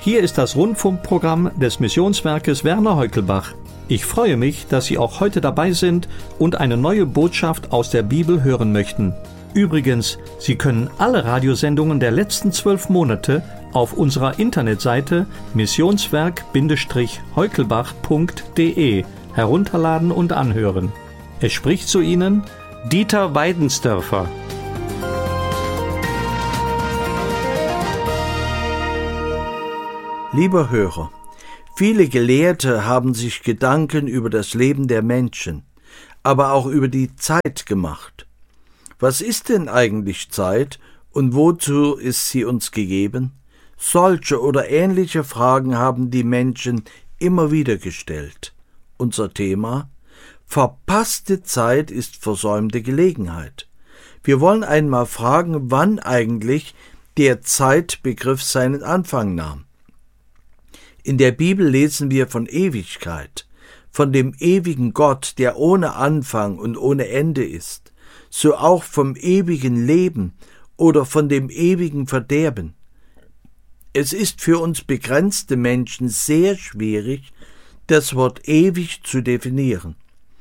Hier ist das Rundfunkprogramm des Missionswerkes Werner Heukelbach. Ich freue mich, dass Sie auch heute dabei sind und eine neue Botschaft aus der Bibel hören möchten. Übrigens, Sie können alle Radiosendungen der letzten 12 Monate auf unserer Internetseite missionswerk-heukelbach.de herunterladen und anhören. Es spricht zu Ihnen Dieter Weidensdörfer. Lieber Hörer, viele Gelehrte haben sich Gedanken über das Leben der Menschen, aber auch über die Zeit gemacht. Was ist denn eigentlich Zeit und wozu ist sie uns gegeben? Solche oder ähnliche Fragen haben die Menschen immer wieder gestellt. Unser Thema: verpasste Zeit ist versäumte Gelegenheit. Wir wollen einmal fragen, wann eigentlich der Zeitbegriff seinen Anfang nahm. In der Bibel lesen wir von Ewigkeit, von dem ewigen Gott, der ohne Anfang und ohne Ende ist, so auch vom ewigen Leben oder von dem ewigen Verderben. Es ist für uns begrenzte Menschen sehr schwierig, das Wort ewig zu definieren.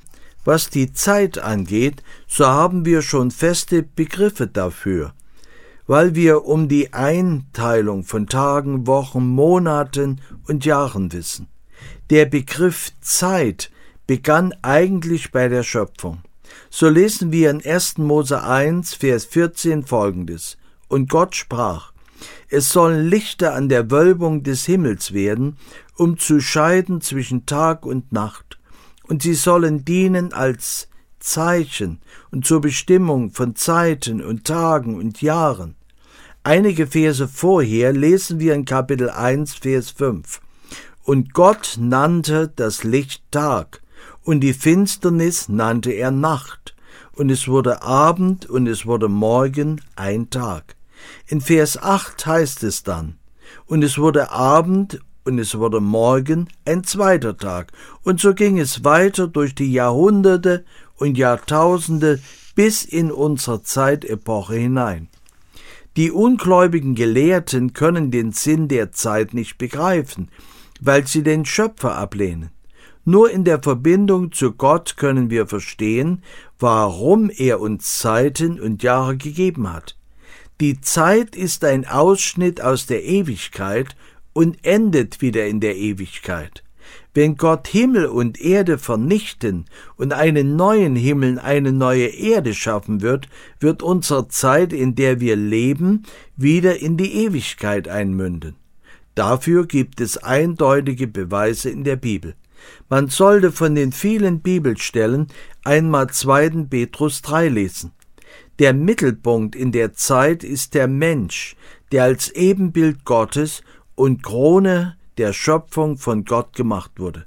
Was die Zeit angeht, so haben wir schon feste Begriffe dafür, weil wir um die Einteilung von Tagen, Wochen, Monaten und Jahren wissen. Der Begriff Zeit begann eigentlich bei der Schöpfung. So lesen wir in 1. Mose 1, Vers 14 folgendes: Und Gott sprach: Es sollen Lichter an der Wölbung des Himmels werden, um zu scheiden zwischen Tag und Nacht, und sie sollen dienen als Zeichen und zur Bestimmung von Zeiten und Tagen und Jahren. Einige Verse vorher lesen wir in Kapitel 1, Vers 5. Und Gott nannte das Licht Tag, und die Finsternis nannte er Nacht, und es wurde Abend und es wurde Morgen ein Tag. In Vers 8 heißt es dann: Und es wurde Abend und es wurde Morgen ein zweiter Tag. Und so ging es weiter durch die Jahrhunderte und Jahrtausende bis in unsere Zeitepoche hinein. Die ungläubigen Gelehrten können den Sinn der Zeit nicht begreifen, weil sie den Schöpfer ablehnen. Nur in der Verbindung zu Gott können wir verstehen, warum er uns Zeiten und Jahre gegeben hat. Die Zeit ist ein Ausschnitt aus der Ewigkeit und endet wieder in der Ewigkeit. Wenn Gott Himmel und Erde vernichten und einen neuen Himmel, eine neue Erde schaffen wird, wird unsere Zeit, in der wir leben, wieder in die Ewigkeit einmünden. Dafür gibt es eindeutige Beweise in der Bibel. Man sollte von den vielen Bibelstellen einmal 2. Petrus 3 lesen. Der Mittelpunkt in der Zeit ist der Mensch, der als Ebenbild Gottes und Krone der Schöpfung von Gott gemacht wurde.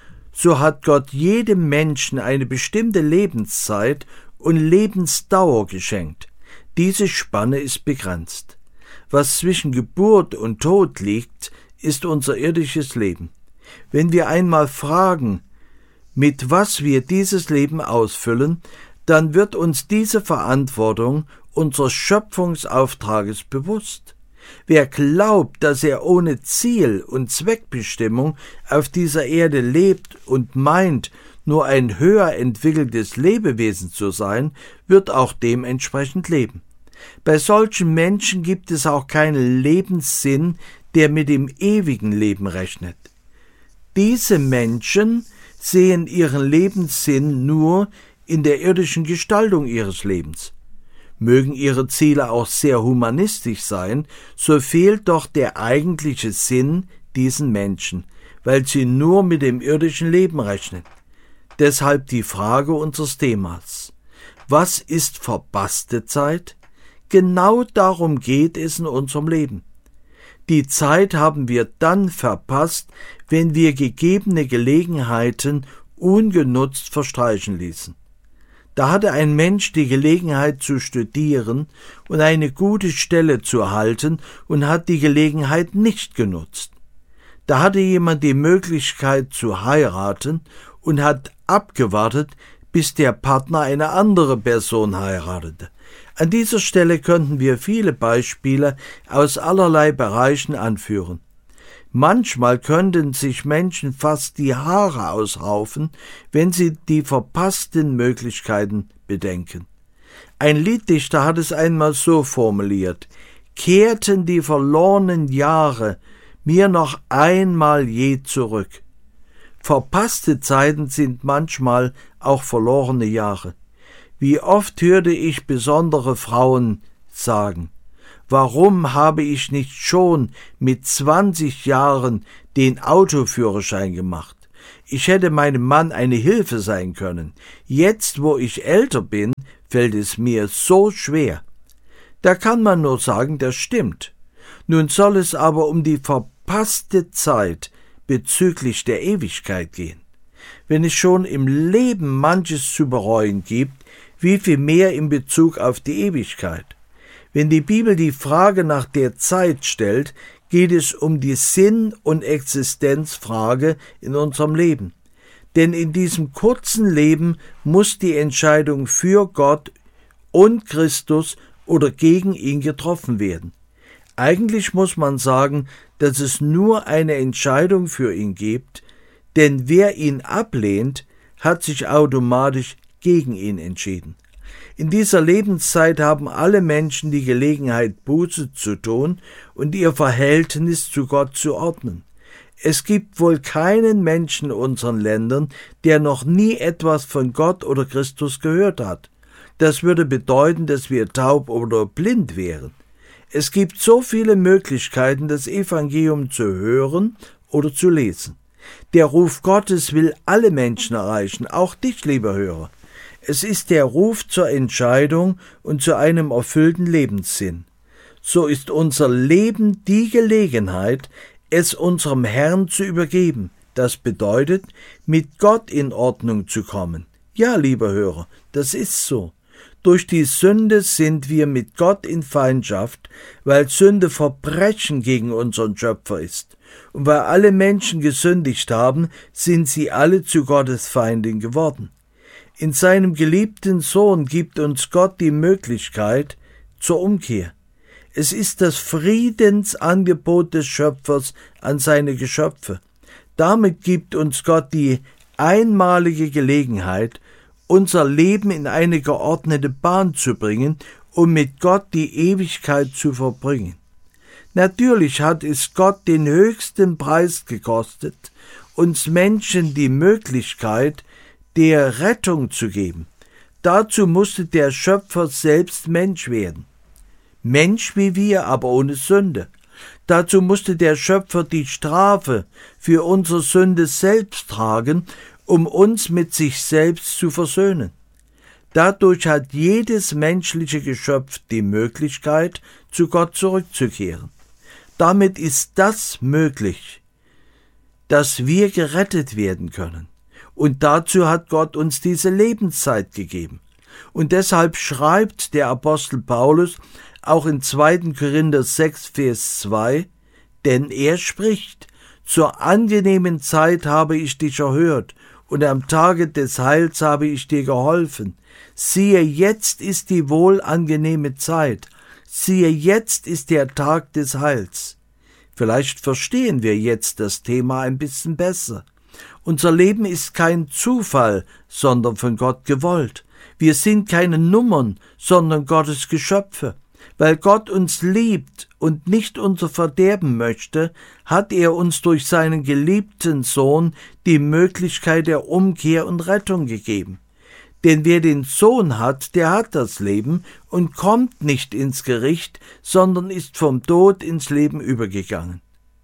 So hat Gott jedem Menschen eine bestimmte Lebenszeit und Lebensdauer geschenkt. Diese Spanne ist begrenzt. Was zwischen Geburt und Tod liegt, ist unser irdisches Leben. Wenn wir einmal fragen, mit was wir dieses Leben ausfüllen, dann wird uns diese Verantwortung unseres Schöpfungsauftrages bewusst. Wer glaubt, dass er ohne Ziel und Zweckbestimmung auf dieser Erde lebt und meint, nur ein höher entwickeltes Lebewesen zu sein, wird auch dementsprechend leben. Bei solchen Menschen gibt es auch keinen Lebenssinn, der mit dem ewigen Leben rechnet. Diese Menschen sehen ihren Lebenssinn nur in der irdischen Gestaltung ihres Lebens. Mögen ihre Ziele auch sehr humanistisch sein, so fehlt doch der eigentliche Sinn diesen Menschen, weil sie nur mit dem irdischen Leben rechnen. Deshalb die Frage unseres Themas: Was ist verpasste Zeit? Genau darum geht es in unserem Leben. Die Zeit haben wir dann verpasst, wenn wir gegebene Gelegenheiten ungenutzt verstreichen ließen. Da hatte ein Mensch die Gelegenheit zu studieren und eine gute Stelle zu erhalten und hat die Gelegenheit nicht genutzt. Da hatte jemand die Möglichkeit zu heiraten und hat abgewartet, bis der Partner eine andere Person heiratete. An dieser Stelle könnten wir viele Beispiele aus allerlei Bereichen anführen. Manchmal könnten sich Menschen fast die Haare ausraufen, wenn sie die verpassten Möglichkeiten bedenken. Ein Lieddichter hat es einmal so formuliert: Kehrten die verlorenen Jahre mir noch einmal je zurück. Verpasste Zeiten sind manchmal auch verlorene Jahre. Wie oft hörte ich besondere Frauen sagen: Warum habe ich nicht schon mit 20 Jahren den Autoführerschein gemacht? Ich hätte meinem Mann eine Hilfe sein können. Jetzt, wo ich älter bin, fällt es mir so schwer. Da kann man nur sagen, das stimmt. Nun soll es aber um die verpasste Zeit bezüglich der Ewigkeit gehen. Wenn es schon im Leben manches zu bereuen gibt, wie viel mehr in Bezug auf die Ewigkeit? Wenn die Bibel die Frage nach der Zeit stellt, geht es um die Sinn- und Existenzfrage in unserem Leben. Denn in diesem kurzen Leben muss die Entscheidung für Gott und Christus oder gegen ihn getroffen werden. Eigentlich muss man sagen, dass es nur eine Entscheidung für ihn gibt, denn wer ihn ablehnt, hat sich automatisch gegen ihn entschieden. In dieser Lebenszeit haben alle Menschen die Gelegenheit, Buße zu tun und ihr Verhältnis zu Gott zu ordnen. Es gibt wohl keinen Menschen in unseren Ländern, der noch nie etwas von Gott oder Christus gehört hat. Das würde bedeuten, dass wir taub oder blind wären. Es gibt so viele Möglichkeiten, das Evangelium zu hören oder zu lesen. Der Ruf Gottes will alle Menschen erreichen, auch dich, lieber Hörer. Es ist der Ruf zur Entscheidung und zu einem erfüllten Lebenssinn. So ist unser Leben die Gelegenheit, es unserem Herrn zu übergeben. Das bedeutet, mit Gott in Ordnung zu kommen. Ja, lieber Hörer, das ist so. Durch die Sünde sind wir mit Gott in Feindschaft, weil Sünde Verbrechen gegen unseren Schöpfer ist. Und weil alle Menschen gesündigt haben, sind sie alle zu Gottes Feinden geworden. In seinem geliebten Sohn gibt uns Gott die Möglichkeit zur Umkehr. Es ist das Friedensangebot des Schöpfers an seine Geschöpfe. Damit gibt uns Gott die einmalige Gelegenheit, unser Leben in eine geordnete Bahn zu bringen, um mit Gott die Ewigkeit zu verbringen. Natürlich hat es Gott den höchsten Preis gekostet, uns Menschen die Möglichkeit der Rettung zu geben. Dazu musste der Schöpfer selbst Mensch werden. Mensch wie wir, aber ohne Sünde. Dazu musste der Schöpfer die Strafe für unsere Sünde selbst tragen, um uns mit sich selbst zu versöhnen. Dadurch hat jedes menschliche Geschöpf die Möglichkeit, zu Gott zurückzukehren. Damit ist das möglich, dass wir gerettet werden können. Und dazu hat Gott uns diese Lebenszeit gegeben. Und deshalb schreibt der Apostel Paulus auch in 2. Korinther 6, Vers 2, denn er spricht: Zur angenehmen Zeit habe ich dich erhört, und am Tage des Heils habe ich dir geholfen. Siehe, jetzt ist die wohlangenehme Zeit. Siehe, jetzt ist der Tag des Heils. Vielleicht verstehen wir jetzt das Thema ein bisschen besser. Unser Leben ist kein Zufall, sondern von Gott gewollt. Wir sind keine Nummern, sondern Gottes Geschöpfe. Weil Gott uns liebt und nicht unser Verderben möchte, hat er uns durch seinen geliebten Sohn die Möglichkeit der Umkehr und Rettung gegeben. Denn wer den Sohn hat, der hat das Leben und kommt nicht ins Gericht, sondern ist vom Tod ins Leben übergegangen.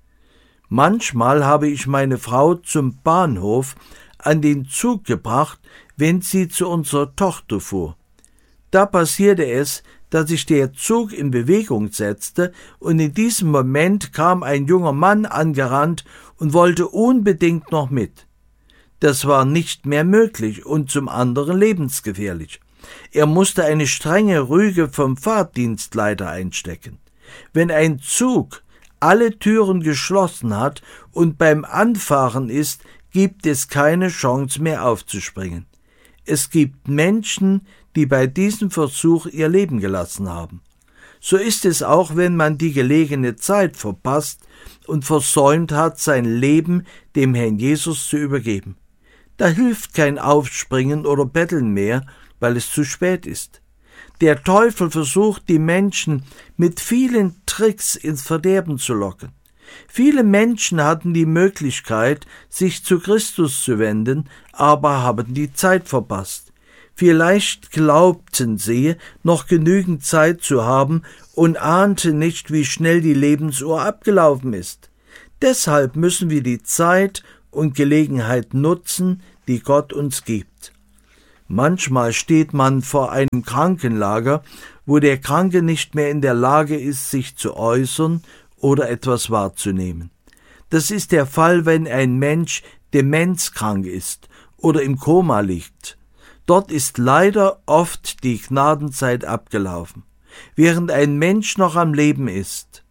Manchmal habe ich meine Frau zum Bahnhof an den Zug gebracht, wenn sie zu unserer Tochter fuhr. Da passierte es, dass sich der Zug in Bewegung setzte, und in diesem Moment kam ein junger Mann angerannt und wollte unbedingt noch mit. Das war nicht mehr möglich und zum anderen lebensgefährlich. Er musste eine strenge Rüge vom Fahrdienstleiter einstecken. Wenn ein Zug alle Türen geschlossen hat und beim Anfahren ist, gibt es keine Chance mehr aufzuspringen. Es gibt Menschen, die bei diesem Versuch ihr Leben gelassen haben. So ist es auch, wenn man die gelegene Zeit verpasst und versäumt hat, sein Leben dem Herrn Jesus zu übergeben. Da hilft kein Aufspringen oder Betteln mehr, weil es zu spät ist. Der Teufel versucht, die Menschen mit vielen Tricks ins Verderben zu locken. Viele Menschen hatten die Möglichkeit, sich zu Christus zu wenden, aber haben die Zeit verpasst. Vielleicht glaubten sie, noch genügend Zeit zu haben und ahnten nicht, wie schnell die Lebensuhr abgelaufen ist. Deshalb müssen wir die Zeit und Gelegenheit nutzen, die Gott uns gibt. Manchmal steht man vor einem Krankenlager, wo der Kranke nicht mehr in der Lage ist, sich zu äußern oder etwas wahrzunehmen. Das ist der Fall, wenn ein Mensch demenzkrank ist oder im Koma liegt. Dort ist leider oft die Gnadenzeit abgelaufen, während ein Mensch noch am Leben ist.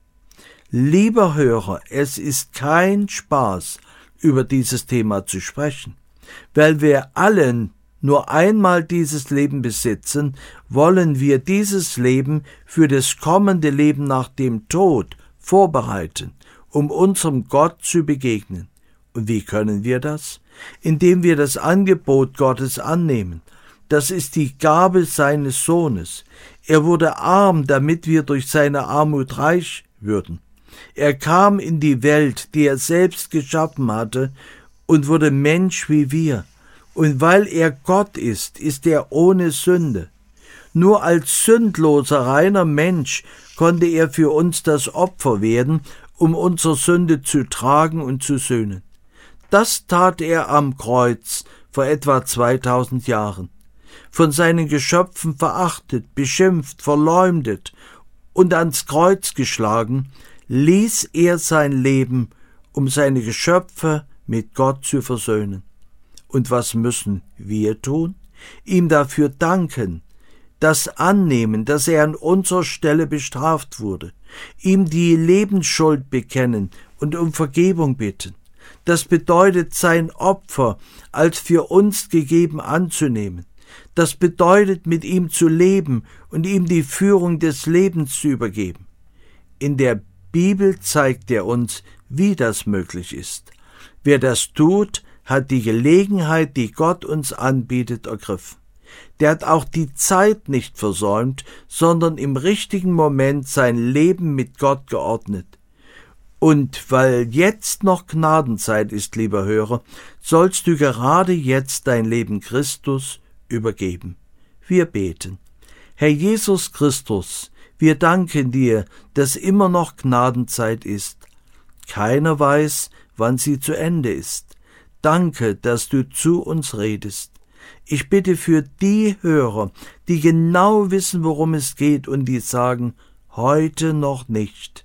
Lieber Hörer, es ist kein Spaß, über dieses Thema zu sprechen. Weil wir allen nur einmal dieses Leben besitzen, wollen wir dieses Leben für das kommende Leben nach dem Tod vorbereiten, um unserem Gott zu begegnen. Und wie können wir das? Indem wir das Angebot Gottes annehmen. Das ist die Gabe seines Sohnes. Er wurde arm, damit wir durch seine Armut reich würden. Er kam in die Welt, die er selbst geschaffen hatte, und wurde Mensch wie wir. Und weil er Gott ist, ist er ohne Sünde. Nur als sündloser, reiner Mensch konnte er für uns das Opfer werden, um unsere Sünde zu tragen und zu sühnen. Das tat er am Kreuz vor etwa 2000 Jahren. Von seinen Geschöpfen verachtet, beschimpft, verleumdet und ans Kreuz geschlagen, ließ er sein Leben, um seine Geschöpfe mit Gott zu versöhnen. Und was müssen wir tun? Ihm dafür danken, das annehmen, dass er an unserer Stelle bestraft wurde, ihm die Lebensschuld bekennen und um Vergebung bitten. Das bedeutet, sein Opfer als für uns gegeben anzunehmen. Das bedeutet, mit ihm zu leben und ihm die Führung des Lebens zu übergeben. In der Bibel zeigt er uns, wie das möglich ist. Wer das tut, hat die Gelegenheit, die Gott uns anbietet, ergriffen. Der hat auch die Zeit nicht versäumt, sondern im richtigen Moment sein Leben mit Gott geordnet. Und weil jetzt noch Gnadenzeit ist, lieber Hörer, sollst du gerade jetzt dein Leben Christus übergeben. Wir beten. Herr Jesus Christus, wir danken dir, dass immer noch Gnadenzeit ist. Keiner weiß, wann sie zu Ende ist. Danke, dass du zu uns redest. Ich bitte für die Hörer, die genau wissen, worum es geht und die sagen, heute noch nicht.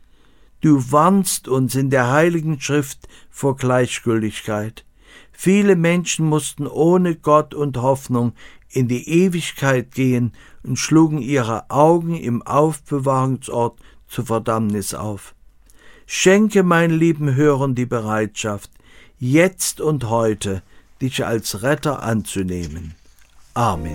Du warnst uns in der Heiligen Schrift vor Gleichgültigkeit. Viele Menschen mussten ohne Gott und Hoffnung in die Ewigkeit gehen und schlugen ihre Augen im Aufbewahrungsort zur Verdammnis auf. Schenke meinen lieben Hörern die Bereitschaft, jetzt und heute dich als Retter anzunehmen. Amen.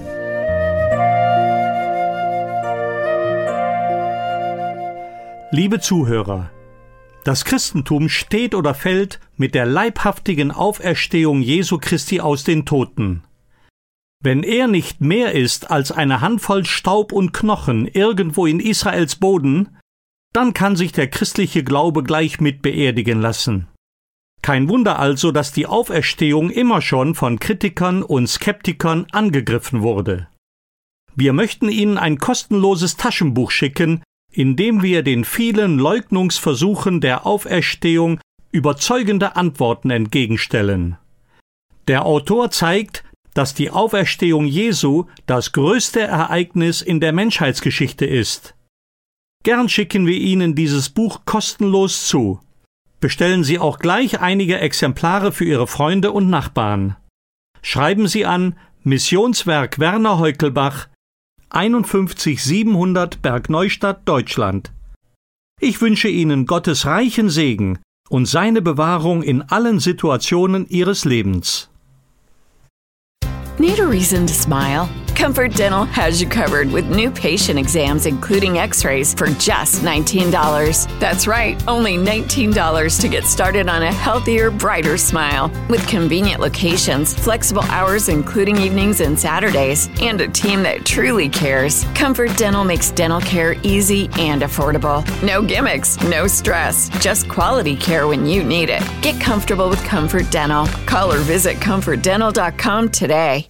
Liebe Zuhörer, das Christentum steht oder fällt mit der leibhaftigen Auferstehung Jesu Christi aus den Toten. Wenn er nicht mehr ist als eine Handvoll Staub und Knochen irgendwo in Israels Boden, dann kann sich der christliche Glaube gleich mit beerdigen lassen. Kein Wunder also, dass die Auferstehung immer schon von Kritikern und Skeptikern angegriffen wurde. Wir möchten Ihnen ein kostenloses Taschenbuch schicken, in dem wir den vielen Leugnungsversuchen der Auferstehung überzeugende Antworten entgegenstellen. Der Autor zeigt, dass die Auferstehung Jesu das größte Ereignis in der Menschheitsgeschichte ist. Gern schicken wir Ihnen dieses Buch kostenlos zu. Bestellen Sie auch gleich einige Exemplare für Ihre Freunde und Nachbarn. Schreiben Sie an Missionswerk Werner Heukelbach, 51700 Bergneustadt, Deutschland. Ich wünsche Ihnen Gottes reichen Segen und seine Bewahrung in allen Situationen Ihres Lebens. Need a reason to smile? Comfort Dental has you covered with new patient exams, including x-rays, for just $19. That's right, only $19 to get started on a healthier, brighter smile. With convenient locations, flexible hours including evenings and Saturdays, and a team that truly cares, Comfort Dental makes dental care easy and affordable. No gimmicks, no stress, just quality care when you need it. Get comfortable with Comfort Dental. Call or visit ComfortDental.com today.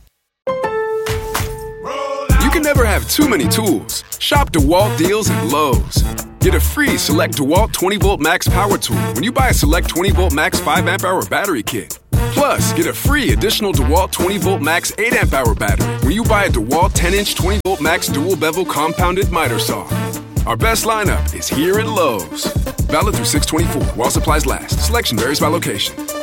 You can never have too many tools. Shop DeWalt deals at Lowe's. Get a free Select DeWalt 20-Volt Max Power Tool when you buy a Select 20-Volt Max 5-amp-hour battery kit. Plus, get a free additional DeWalt 20-Volt Max 8-amp-hour battery when you buy a DeWalt 10-inch 20-Volt Max dual-bevel compounded miter saw. Our best lineup is here at Lowe's. Valid through 6/24 while supplies last. Selection varies by location.